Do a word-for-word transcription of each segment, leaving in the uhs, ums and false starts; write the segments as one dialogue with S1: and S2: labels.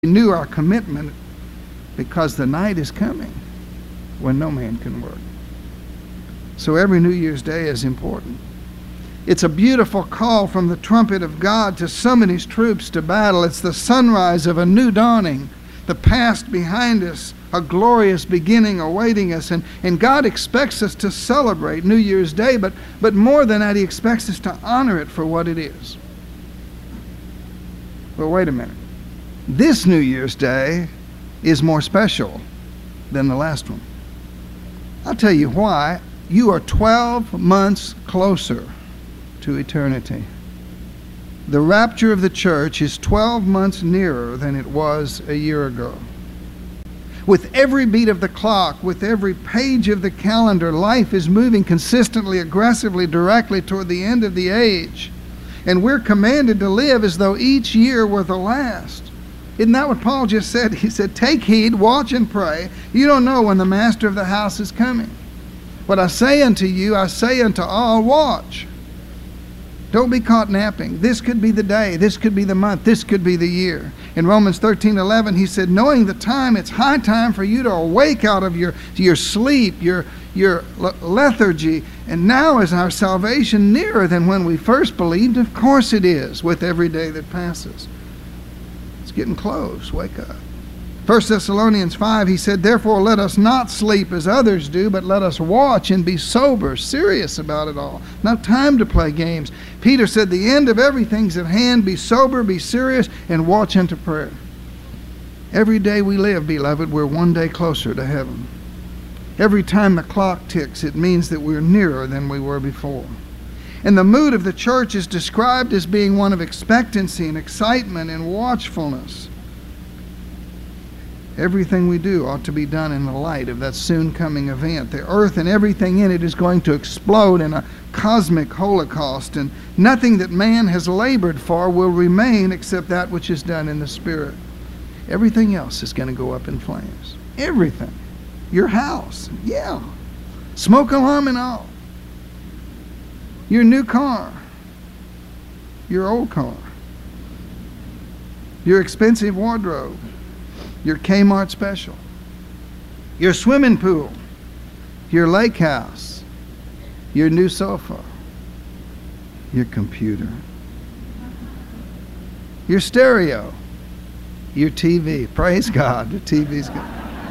S1: renew our commitment, because the night is coming when no man can work. So every New Year's Day is important. It's a beautiful call from the trumpet of God to summon his troops to battle. It's the sunrise of a new dawning, the past behind us, a glorious beginning awaiting us. And, and God expects us to celebrate New Year's Day, but, but more than that, he expects us to honor it for what it is. Well, wait a minute. This New Year's Day is more special than the last one. I'll tell you why. You are twelve months closer to eternity. The rapture of the church is twelve months nearer than it was a year ago. With every beat of the clock, with every page of the calendar, life is moving consistently, aggressively, directly toward the end of the age. And we're commanded to live as though each year were the last. Isn't that what Paul just said? He said, take heed, watch and pray. You don't know when the master of the house is coming. What I say unto you, I say unto all, watch. Don't be caught napping. This could be the day. This could be the month. This could be the year. In Romans thirteen eleven, he said, knowing the time, it's high time for you to awake out of your, your sleep, your, your lethargy. And now is our salvation nearer than when we first believed? Of course it is, with every day that passes. It's getting close. Wake up. First Thessalonians five, he said, therefore let us not sleep as others do, but let us watch and be sober, serious about it all. No time to play games. Peter said, the end of everything's at hand. Be sober, be serious, and watch unto prayer. Every day we live, beloved, we're one day closer to heaven. Every time the clock ticks, it means that we're nearer than we were before. And the mood of the church is described as being one of expectancy and excitement and watchfulness. Everything we do ought to be done in the light of that soon coming event. The earth and everything in it is going to explode in a cosmic holocaust, and nothing that man has labored for will remain except that which is done in the Spirit. Everything else is going to go up in flames. Everything. Your house, yeah. Smoke alarm and all. Your new car. Your old car. Your expensive wardrobe. Your Kmart special, your swimming pool, your lake house, your new sofa, your computer, your stereo, your T V. Praise God, the T V's good.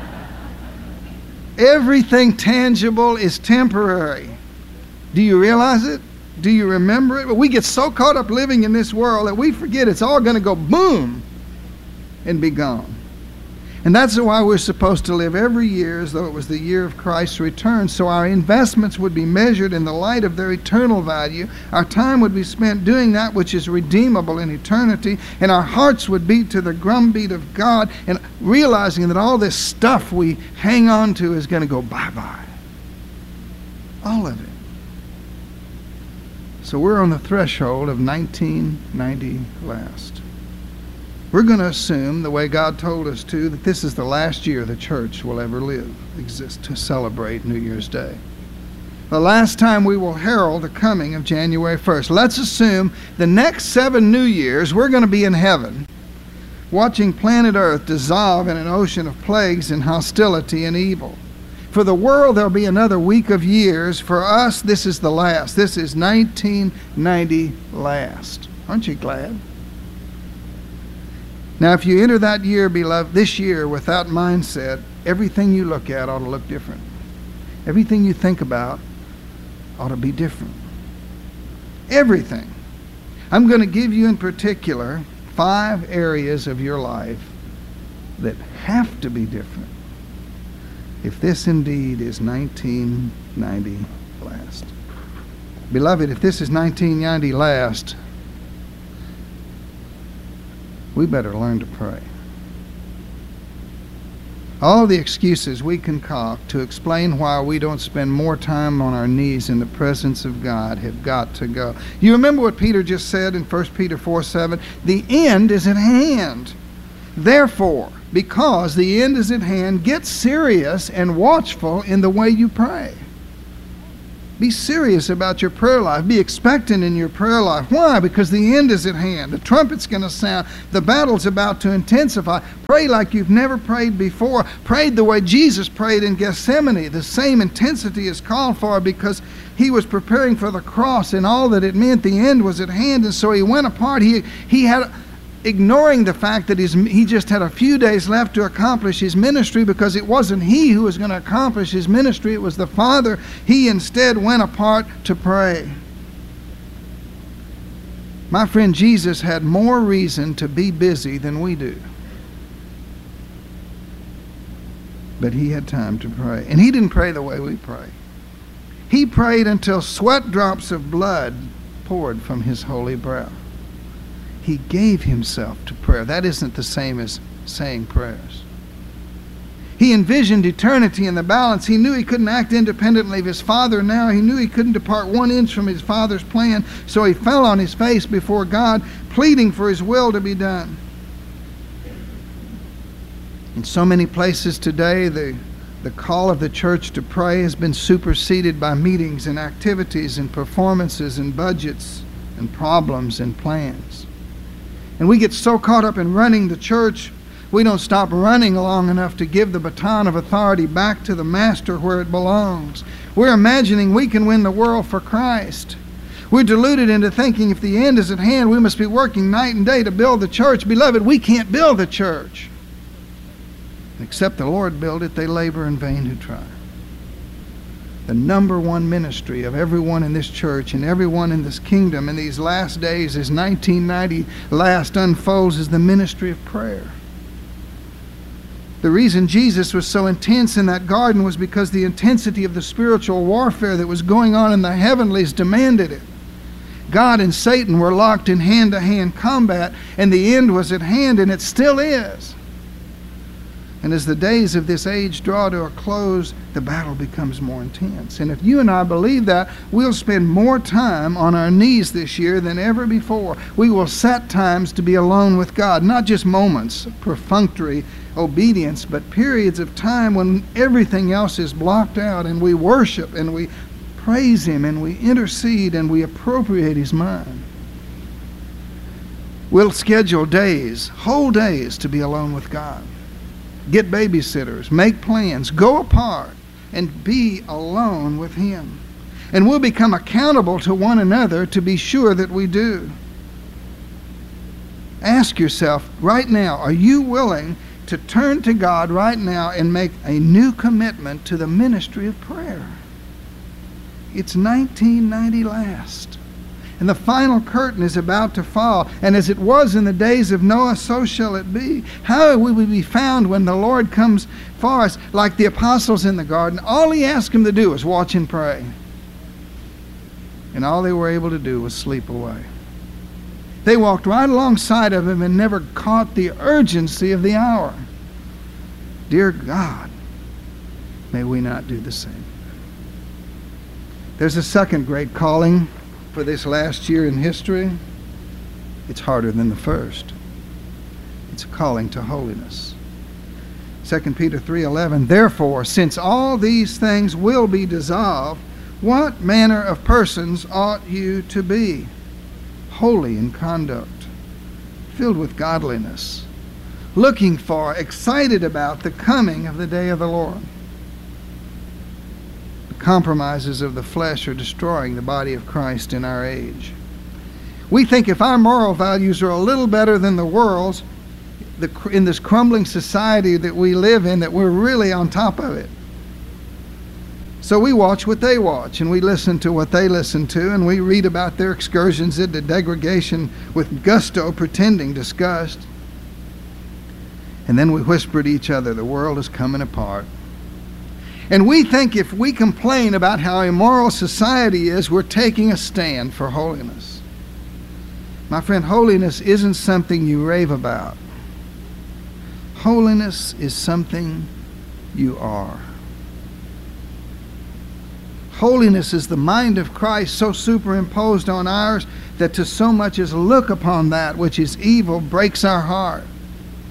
S1: Everything tangible is temporary. Do you realize it? Do you remember it? But we get so caught up living in this world that we forget it's all going to go boom and be gone. And that's why we're supposed to live every year as though it was the year of Christ's return, so our investments would be measured in the light of their eternal value. Our time would be spent doing that which is redeemable in eternity, and our hearts would beat to the drumbeat of God, and realizing that all this stuff we hang on to is going to go bye-bye. All of it. So we're on the threshold of nineteen ninety last. We're going to assume, the way God told us to, that this is the last year the church will ever live, exist, to celebrate New Year's Day. The last time we will herald the coming of January first. Let's assume the next seven New Years we're going to be in heaven, watching planet Earth dissolve in an ocean of plagues and hostility and evil. For the world, there'll be another week of years. For us, this is the last. This is nineteen ninety last. Aren't you glad? Now, if you enter that year, beloved, this year with that mindset, everything you look at ought to look different. Everything you think about ought to be different. Everything. I'm going to give you in particular five areas of your life that have to be different if this indeed is nineteen ninety last. Beloved, if this is nineteen ninety last, we better learn to pray. All the excuses we concoct to explain why we don't spend more time on our knees in the presence of God have got to go. You remember what Peter just said in First Peter four seven? The end is at hand. Therefore, because the end is at hand, get serious and watchful in the way you pray. Be serious about your prayer life. Be expectant in your prayer life. Why? Because the end is at hand. The trumpet's going to sound. The battle's about to intensify. Pray like you've never prayed before. Pray the way Jesus prayed in Gethsemane. The same intensity is called for because he was preparing for the cross and all that it meant. The end was at hand, and so he went apart. He, he had... ignoring the fact that his, he just had a few days left to accomplish his ministry, because it wasn't he who was going to accomplish his ministry, it was the Father. He instead went apart to pray. My friend, Jesus had more reason to be busy than we do. But he had time to pray. And he didn't pray the way we pray. He prayed until sweat drops of blood poured from his holy brow. He gave himself to prayer. That isn't the same as saying prayers. He envisioned eternity in the balance. He knew he couldn't act independently of his Father now. He knew he couldn't depart one inch from his Father's plan. So he fell on his face before God, pleading for his will to be done. In so many places today, the, the call of the church to pray has been superseded by meetings and activities and performances and budgets and problems and plans. And we get so caught up in running the church, we don't stop running long enough to give the baton of authority back to the Master where it belongs. We're imagining we can win the world for Christ. We're deluded into thinking if the end is at hand, we must be working night and day to build the church. Beloved, we can't build the church. Except the Lord build it, they labor in vain who try. The number one ministry of everyone in this church and everyone in this kingdom in these last days, as nineteen ninety last unfolds, is the ministry of prayer. The reason Jesus was so intense in that garden was because the intensity of the spiritual warfare that was going on in the heavenlies demanded it. God and Satan were locked in hand-to-hand combat, and the end was at hand, and it still is. And as the days of this age draw to a close, the battle becomes more intense. And if you and I believe that, we'll spend more time on our knees this year than ever before. We will set times to be alone with God, not just moments of perfunctory obedience, but periods of time when everything else is blocked out, and we worship and we praise Him and we intercede and we appropriate His mind. We'll schedule days, whole days, to be alone with God. Get babysitters, make plans, go apart, and be alone with Him. And we'll become accountable to one another to be sure that we do. Ask yourself right now, are you willing to turn to God right now and make a new commitment to the ministry of prayer? It's nineteen ninety last. And the final curtain is about to fall. And as it was in the days of Noah, so shall it be. How will we be found when the Lord comes for us? Like the apostles in the garden, all He asked them to do was watch and pray. And all they were able to do was sleep away. They walked right alongside of Him and never caught the urgency of the hour. Dear God, may we not do the same. There's a second great calling for this last year in history. It's harder than the first. It's a calling to holiness. Second Peter three eleven, therefore, since all these things will be dissolved, what manner of persons ought you to be? Holy in conduct, filled with godliness, looking for, excited about the coming of the day of the Lord. Compromises of the flesh are destroying the body of Christ in our age. We think if our moral values are a little better than the world's, the, in this crumbling society that we live in, that we're really on top of it. So we watch what they watch, and we listen to what they listen to, and we read about their excursions into degradation with gusto, pretending disgust. And then we whisper to each other, the world is coming apart. And we think if we complain about how immoral society is, we're taking a stand for holiness. My friend, holiness isn't something you rave about. Holiness is something you are. Holiness is the mind of Christ so superimposed on ours that to so much as look upon that which is evil breaks our heart.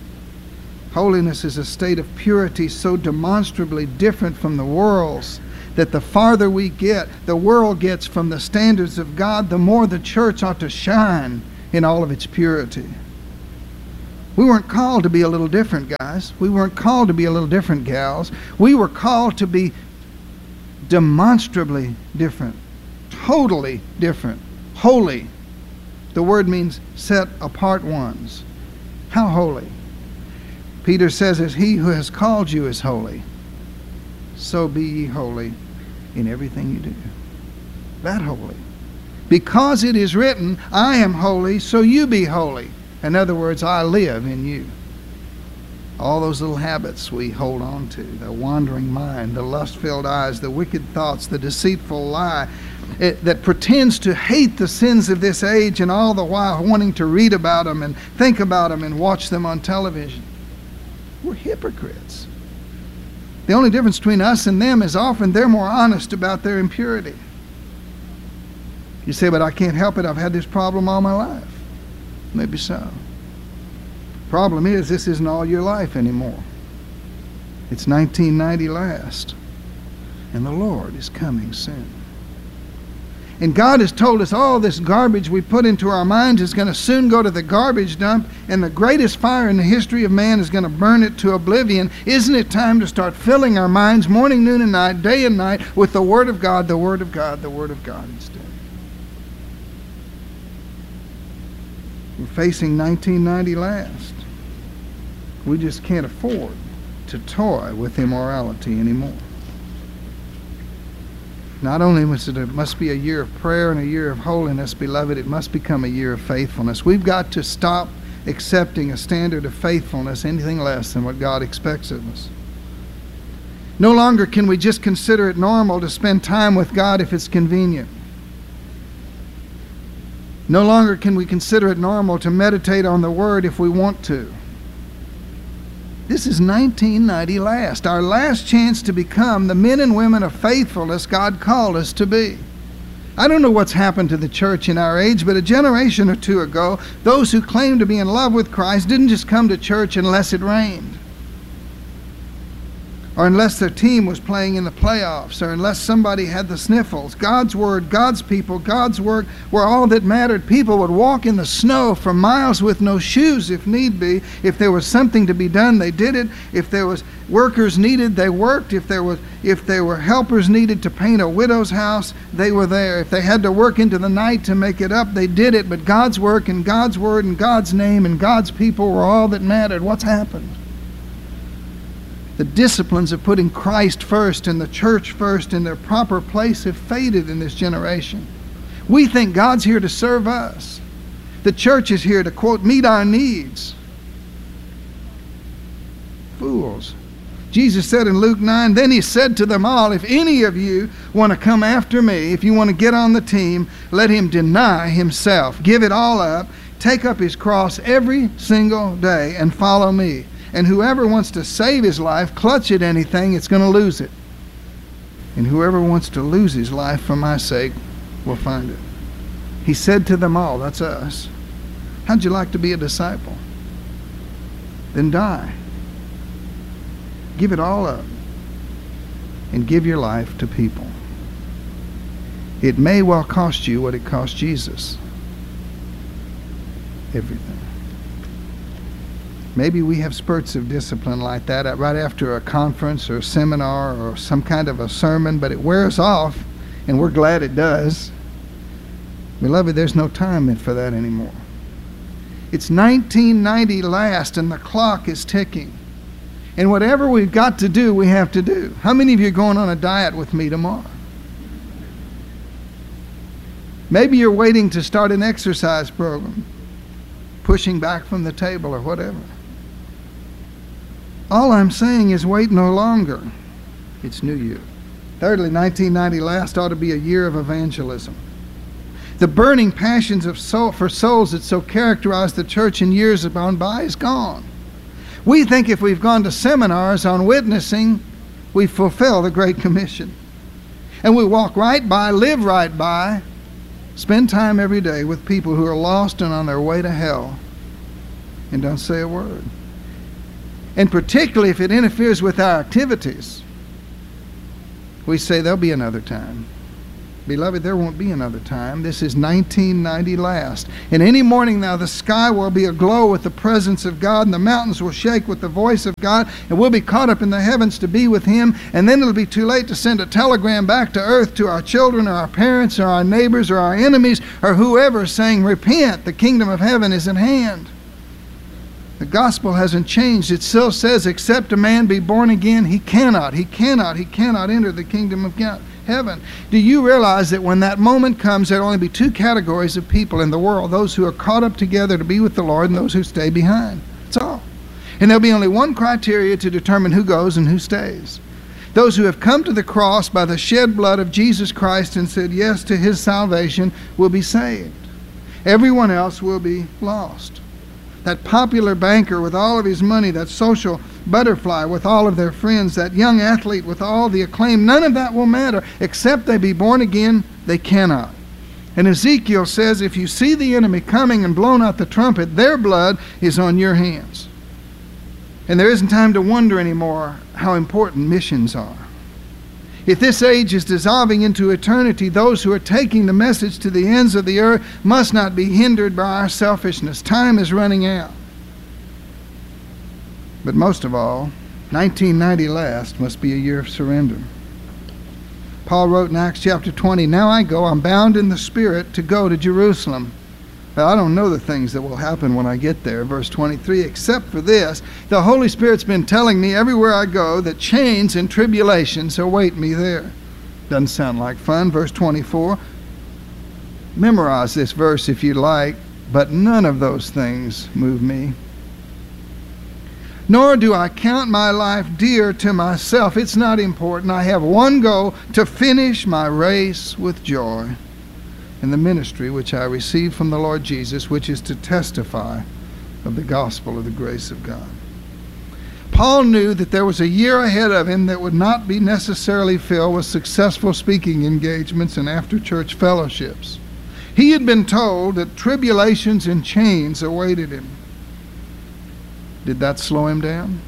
S1: Holiness is a state of purity so demonstrably different from the world's that the farther we get, the world gets from the standards of God, the more the church ought to shine in all of its purity. We weren't called to be a little different, guys. We weren't called to be a little different, gals. We were called to be demonstrably different, totally different, holy. The word means set apart ones. How holy? Peter says, as he who has called you is holy, so be ye holy in everything you do. That holy. Because it is written, I am holy, so you be holy. In other words, I live in you. All those little habits we hold on to, the wandering mind, the lust-filled eyes, the wicked thoughts, the deceitful lie, it, that pretends to hate the sins of this age and all the while wanting to read about them and think about them and watch them on television. We're hypocrites. The only difference between us and them is often they're more honest about their impurity. You say, but I can't help it. I've had this problem all my life. Maybe so. Problem is, this isn't all your life anymore. It's nineteen ninety last. And the Lord is coming soon. And God has told us all this garbage we put into our minds is going to soon go to the garbage dump, and the greatest fire in the history of man is going to burn it to oblivion. Isn't it time to start filling our minds morning, noon, and night, day and night, with the Word of God, the Word of God, the Word of God instead? We're facing nineteen ninety last. We just can't afford to toy with immorality anymore. Not only must it, it must be a year of prayer and a year of holiness, beloved, it must become a year of faithfulness. We've got to stop accepting a standard of faithfulness, anything less than what God expects of us. No longer can we just consider it normal to spend time with God if it's convenient. No longer can we consider it normal to meditate on the Word if we want to. This is nineteen ninety last, our last chance to become the men and women of faithfulness God called us to be. I don't know what's happened to the church in our age, but a generation or two ago, those who claimed to be in love with Christ didn't just come to church unless it rained, or unless their team was playing in the playoffs, or unless somebody had the sniffles. God's Word, God's people, God's work were all that mattered. People would walk in the snow for miles with no shoes if need be. If there was something to be done, they did it. If there was workers needed, they worked. If there was, if there were helpers needed to paint a widow's house, they were there. If they had to work into the night to make it up, they did it. But God's work and God's Word and God's name and God's people were all that mattered. What's happened? The disciplines of putting Christ first and the church first in their proper place have faded in this generation. We think God's here to serve us. The church is here to, quote, meet our needs. Fools. Jesus said in Luke nine, then he said to them all, if any of you want to come after me, if you want to get on the team, let him deny himself, give it all up, take up his cross every single day and follow me. And whoever wants to save his life, clutch at anything, it's going to lose it. And whoever wants to lose his life for my sake will find it. He said to them all, that's us, how'd you like to be a disciple? Then die. Give it all up and give your life to people. It may well cost you what it cost Jesus. Everything. Maybe we have spurts of discipline like that right after a conference or a seminar or some kind of a sermon, but it wears off, and we're glad it does. Beloved, there's no time for that anymore. It's nineteen ninety last, and the clock is ticking. And whatever we've got to do, we have to do. How many of you are going on a diet with me tomorrow? Maybe you're waiting to start an exercise program, pushing back from the table or whatever. All I'm saying is wait no longer. It's New Year. Thirdly, nineteen ninety last ought to be a year of evangelism. The burning passions of soul, for souls that so characterized the church in years gone by is gone. We think if we've gone to seminars on witnessing, we fulfill the Great Commission. And we walk right by, live right by, spend time every day with people who are lost and on their way to hell and don't say a word. And particularly if it interferes with our activities, We say there'll be another time. Beloved, there won't be another time. This is nineteen ninety last. And any morning now the sky will be aglow with the presence of God, and the mountains will shake with the voice of God, and we'll be caught up in the heavens to be with Him. And then it'll be too late to send a telegram back to earth to our children or our parents or our neighbors or our enemies or whoever saying, repent, the kingdom of heaven is at hand. The gospel hasn't changed. It still says, except a man be born again, he cannot, he cannot, he cannot enter the kingdom of God. Heaven. Do you realize that when that moment comes, there will only be two categories of people in the world, those who are caught up together to be with the Lord and those who stay behind? That's all. And there'll be only one criteria to determine who goes and who stays. Those who have come to the cross by the shed blood of Jesus Christ and said yes to His salvation will be saved. Everyone else will be lost. That popular banker with all of his money, that social butterfly with all of their friends, that young athlete with all the acclaim, none of that will matter. Except they be born again, they cannot. And Ezekiel says, if you see the enemy coming and blown out the trumpet, their blood is on your hands. And there isn't time to wonder anymore how important missions are. If this age is dissolving into eternity, those who are taking the message to the ends of the earth must not be hindered by our selfishness. Time is running out. But most of all, nineteen ninety last must be a year of surrender. Paul wrote in Acts chapter twenty, now I go, I'm bound in the Spirit to go to Jerusalem. Now, I don't know the things that will happen when I get there. Verse twenty-three, except for this, the Holy Spirit's been telling me everywhere I go that chains and tribulations await me there. Doesn't sound like fun. Verse twenty-four, memorize this verse if you like, but none of those things move me. Nor do I count my life dear to myself. It's not important. I have one goal, to finish my race with joy in the ministry which I received from the Lord Jesus, which is to testify of the gospel of the grace of God. Paul knew that there was a year ahead of him that would not be necessarily filled with successful speaking engagements and after-church fellowships. He had been told that tribulations and chains awaited him. Did that slow him down?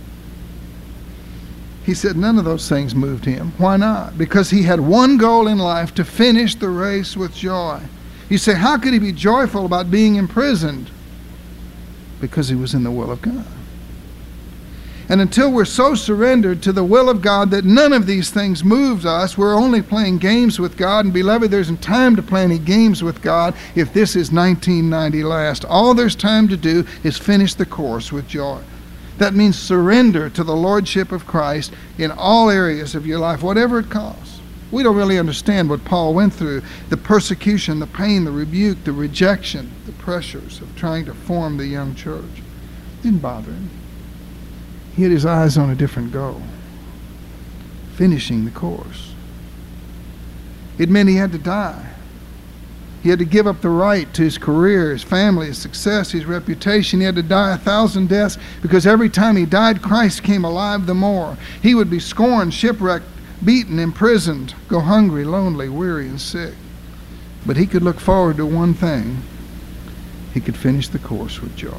S1: He said none of those things moved him. Why not? Because he had one goal in life, to finish the race with joy. You say, how could he be joyful about being imprisoned? Because he was in the will of God. And until we're so surrendered to the will of God that none of these things moves us, we're only playing games with God. And beloved, there isn't time to play any games with God if this is nineteen ninety last. All there's time to do is finish the course with joy. That means surrender to the Lordship of Christ in all areas of your life, whatever it costs. We don't really understand what Paul went through, the persecution, the pain, the rebuke, the rejection, the pressures of trying to form the young church. It didn't bother him. He had his eyes on a different goal, finishing the course. It meant he had to die. He had to give up the right to his career, his family, his success, his reputation. He had to die a thousand deaths because every time he died, Christ came alive the more. He would be scorned, shipwrecked, beaten, imprisoned, go hungry, lonely, weary, and sick. But he could look forward to one thing. He could finish the course with joy.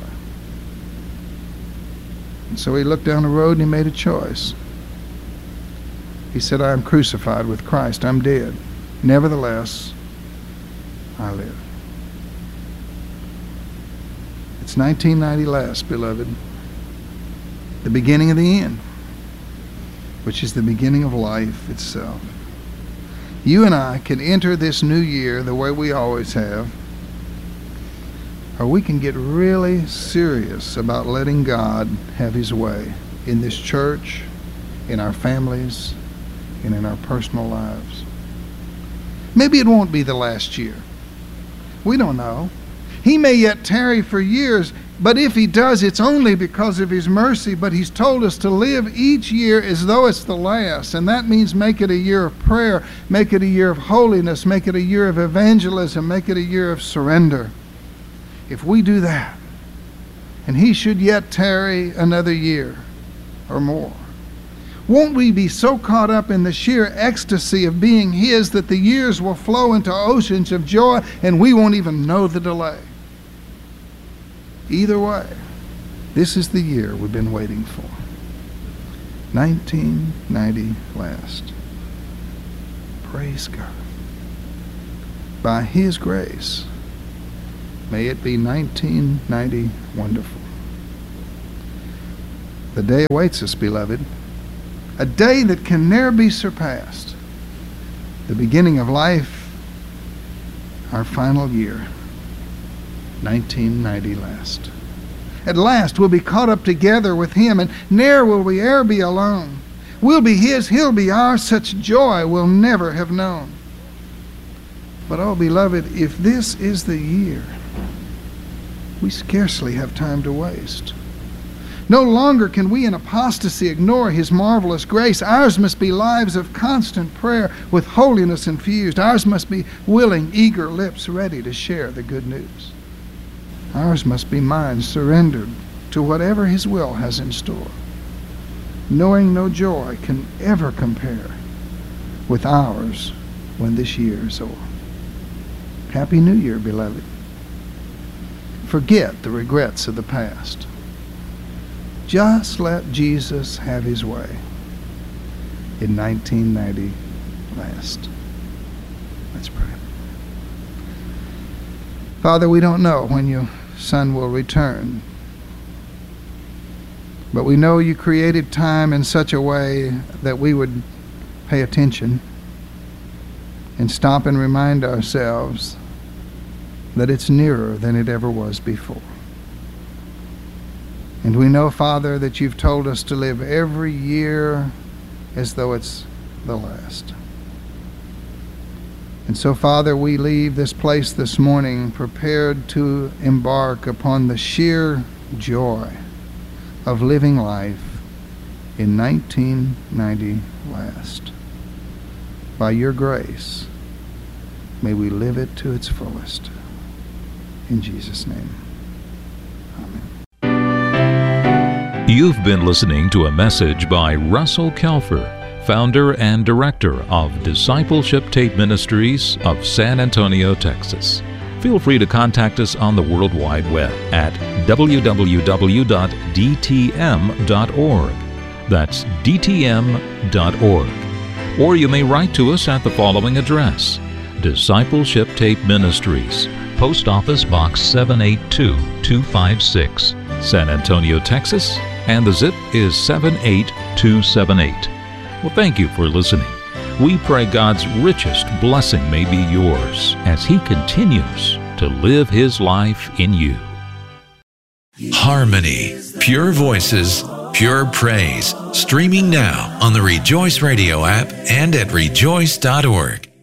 S1: And so he looked down the road and he made a choice. He said, I am crucified with Christ. I'm dead. Nevertheless, I live. It's nineteen ninety last, beloved. The beginning of the end, which is the beginning of life itself. You and I can enter this new year the way we always have, or we can get really serious about letting God have His way in this church, in our families, and in our personal lives. Maybe it won't be the last year. We don't know. He may yet tarry for years, but if He does, it's only because of His mercy. But He's told us to live each year as though it's the last, and that means make it a year of prayer, make it a year of holiness, make it a year of evangelism, make it a year of surrender. If we do that, and He should yet tarry another year or more, won't we be so caught up in the sheer ecstasy of being His that the years will flow into oceans of joy and we won't even know the delay? Either way, this is the year we've been waiting for. nineteen ninety last. Praise God. By His grace, may it be nineteen ninety wonderful. The day awaits us, beloved, a day that can ne'er be surpassed. The beginning of life, our final year, nineteen ninety last. At last we'll be caught up together with Him, and ne'er will we e'er be alone. We'll be His, He'll be ours, such joy we'll never have known. But oh, beloved, if this is the year, we scarcely have time to waste. No longer can we in apostasy ignore His marvelous grace. Ours must be lives of constant prayer with holiness infused. Ours must be willing, eager lips ready to share the good news. Ours must be minds surrendered to whatever His will has in store, knowing no joy can ever compare with ours when this year is o'er. Happy New Year, beloved. Forget the regrets of the past. Just let Jesus have His way in nineteen ninety last. Let's pray. Father, we don't know when your Son will return, but we know you created time in such a way that we would pay attention and stop and remind ourselves that it's nearer than it ever was before. And we know, Father, that you've told us to live every year as though it's the last. And so, Father, we leave this place this morning prepared to embark upon the sheer joy of living life in nineteen ninety last. By your grace, may we live it to its fullest. In Jesus' name, amen.
S2: You've been listening to a message by Russell Kelfer, founder and director of Discipleship Tape Ministries of San Antonio, Texas. Feel free to contact us on the World Wide Web at w w w dot d t m dot org. That's d t m dot org. Or you may write to us at the following address: Discipleship Tape Ministries, Post Office Box seven eight two two five six, San Antonio, Texas, and the zip is seven eight two seven eight. Well, thank you for listening. We pray God's richest blessing may be yours as He continues to live His life in you.
S3: Harmony, pure voices, pure praise. Streaming now on the Rejoice Radio app and at rejoice dot org.